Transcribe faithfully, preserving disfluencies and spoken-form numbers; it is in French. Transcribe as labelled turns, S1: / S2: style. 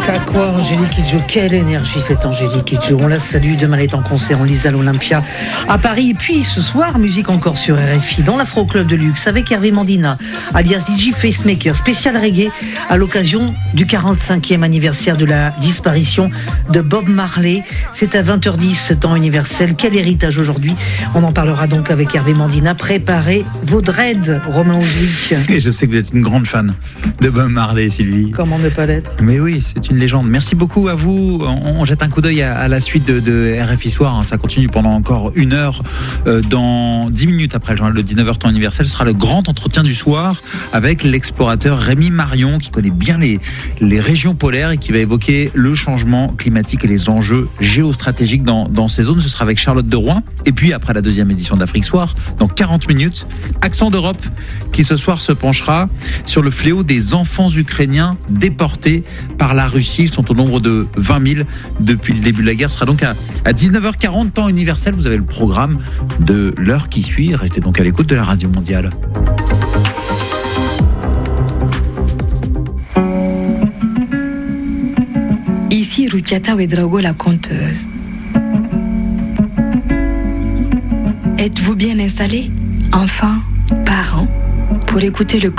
S1: Qu'à quoi Angélique Kidjo? Quelle énergie cette Angélique Kidjo. On la salue, demain elle est en concert, on lise à l'Olympia à Paris. Et puis ce soir, musique encore sur R F I dans l'Afro Club de Luxe avec Hervé Mandina, alias D J Facemaker, spécial reggae à l'occasion du quarante-cinquième anniversaire de la disparition de Bob Marley. C'est à vingt heures dix, temps universel. Quel héritage aujourd'hui? On en parlera donc avec Hervé Mandina. Préparez vos dreads, Romain Ouzouik.
S2: Et je sais que vous êtes une grande fan de Bob Marley, Sylvie.
S1: Comment ne pas l'être?
S2: Mais oui, c'est une légende. Merci beaucoup à vous. On, on jette un coup d'œil à, à la suite de, de R F I Soir. Ça continue pendant encore une heure. Euh, dans dix minutes après le journal de dix-neuf heures temps universel, ce sera le grand entretien du soir avec l'explorateur Rémi Marion, qui connaît bien les, les régions polaires et qui va évoquer le changement climatique et les enjeux géostratégiques dans, dans ces zones. Ce sera avec Charlotte de Rouen. Et puis après la deuxième édition d'Afrique Soir, dans quarante minutes, Accent d'Europe, qui ce soir se penchera sur le fléau des enfants ukrainiens déportés par la Russie. Ils sont au nombre de vingt mille depuis le début de la guerre. Ce sera donc à, à dix-neuf heures quarante, temps universel. Vous avez le programme de l'heure qui suit. Restez donc à l'écoute de la Radio Mondiale.
S3: Ici Rukiata Ouedraogo, la conteuse. Êtes-vous bien installés, enfants, parents, pour écouter le